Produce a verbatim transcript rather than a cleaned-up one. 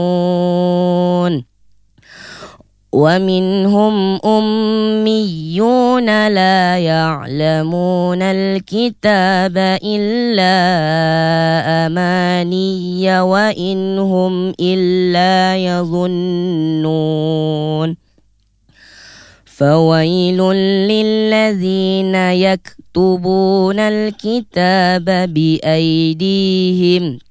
ومنهم أميون لا يعلمون الكتاب إلا أماني وإن هم إلا يظنون فويل للذين يكتبون الكتاب بأيديهم